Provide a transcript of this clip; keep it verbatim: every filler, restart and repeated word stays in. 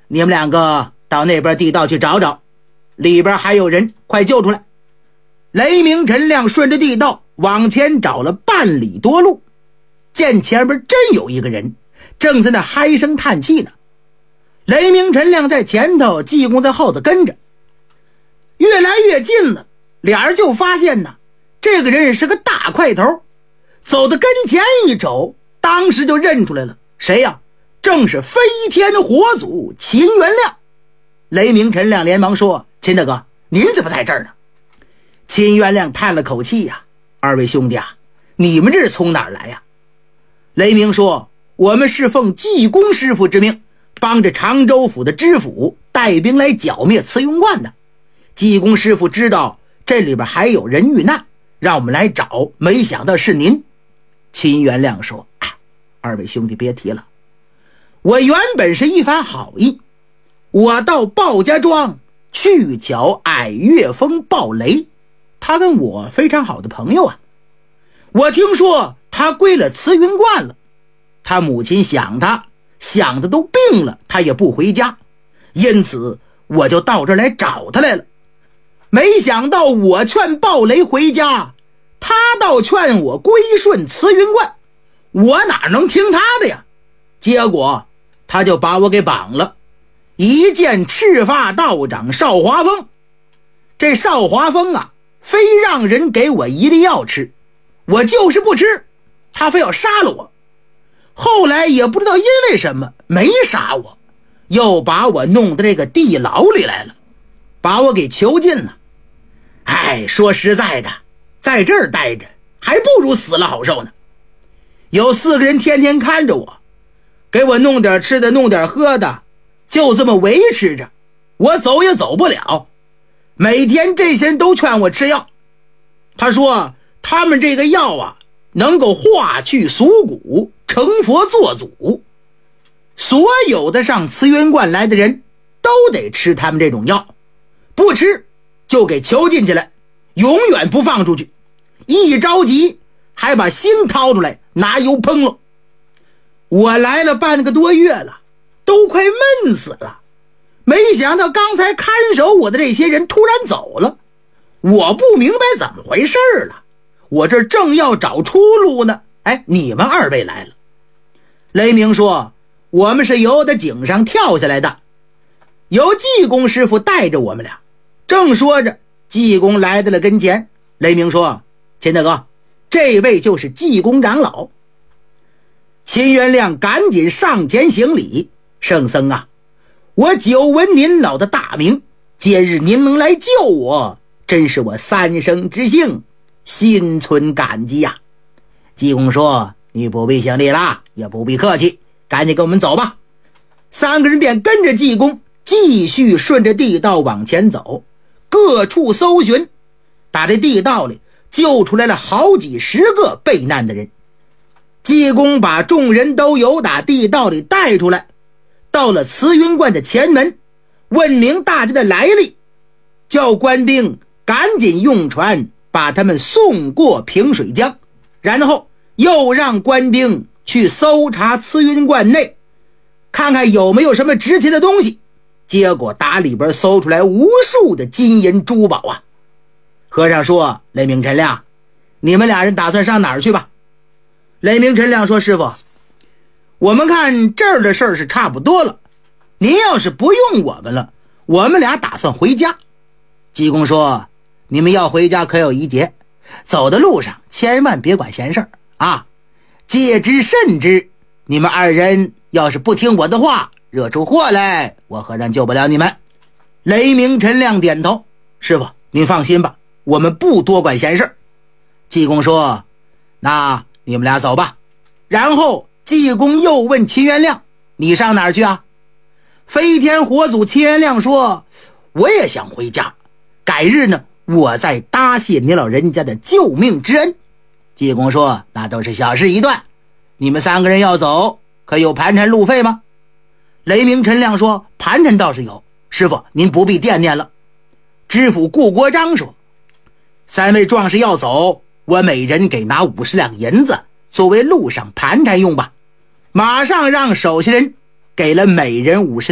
你们两个到那边地道去找找，里边还有人，快救出来。雷鸣陈亮顺着地道往前找了半里多路，见前边真有一个人正在那唉声叹气呢。雷鸣陈亮在前头，济公在后头跟着，越来越近了，俩人就发现呢，这个人是个大块头，走到跟前一瞅，当时就认出来了，谁呀？正是飞天火祖秦元亮。雷鸣陈亮连忙说：秦大哥，您怎么在这儿呢？秦元亮叹了口气呀、啊、二位兄弟啊，你们这是从哪儿来呀？雷鸣说：我们是奉济公师傅之命，帮着常州府的知府带兵来剿灭慈云观的。济公师傅知道这里边还有人遇难，让我们来找，没想到是您。秦元亮说：哎，二位兄弟别提了，我原本是一番好意，我到鲍家庄去剿矮岳峰鲍雷，他跟我非常好的朋友啊。我听说他归了慈云观了，他母亲想他，想的都病了，他也不回家，因此我就到这儿来找他来了。没想到我劝鲍雷回家，他倒劝我归顺慈云观，我哪能听他的呀？结果他就把我给绑了，一见赤发道长邵华峰。这邵华峰啊，非让人给我一粒药吃，我就是不吃，他非要杀了我。后来也不知道因为什么没杀我，又把我弄到这个地牢里来了，把我给囚禁了。哎，说实在的，在这儿待着还不如死了好受呢。有四个人天天看着我，给我弄点吃的，弄点喝的，就这么维持着，我走也走不了。每天这些人都劝我吃药，他说他们这个药啊，能够化去俗蛊，成佛做祖，所有的上慈云观来的人都得吃他们这种药，不吃就给囚禁起来，永远不放出去，一着急还把心掏出来拿油烹了。我来了半个多月了，都快闷死了，没想到刚才看守我的这些人突然走了，我不明白怎么回事了，我这正要找出路呢。哎，你们二位来了。雷鸣说：我们是由的井上跳下来的，由济公师傅带着我们俩。正说着，济公来到了跟前。雷鸣说：秦大哥，这位就是济公长老。秦元亮赶紧上前行礼：圣僧啊，我久闻您老的大名，今日您能来救我，真是我三生之幸，心存感激呀、啊。济公说：你不必行礼了，也不必客气，赶紧跟我们走吧。三个人便跟着济公继续顺着地道往前走，各处搜寻，打这地道里救出来了好几十个被难的人。济公把众人都由打地道里带出来，到了慈云观的前门，问明大家的来历，叫官兵赶紧用船把他们送过平水江，然后又让官兵去搜查慈云观内，看看有没有什么值钱的东西。结果打里边搜出来无数的金银珠宝啊。和尚说：雷鸣陈亮，你们俩人打算上哪儿去吧？雷鸣陈亮说：师傅，我们看这儿的事儿是差不多了，您要是不用我们了，我们俩打算回家。济公说：你们要回家可有一节，走的路上千万别管闲事儿啊，戒之慎之，你们二人要是不听我的话，惹出祸来，我和尚救不了你们。雷鸣陈亮点头：师傅您放心吧，我们不多管闲事。济公说：那你们俩走吧。然后济公又问秦元亮：你上哪儿去啊？飞天火祖秦元亮说：我也想回家，改日呢我再答谢你老人家的救命之恩。济公说：那都是小事一段，你们三个人要走，可有盘缠路费吗？雷鸣陈亮说：盘缠倒是有，师傅您不必惦念了。知府顾国璋说：三位壮士要走，我每人给拿五十两银子作为路上盘缠用吧。马上让手下人给了每人五十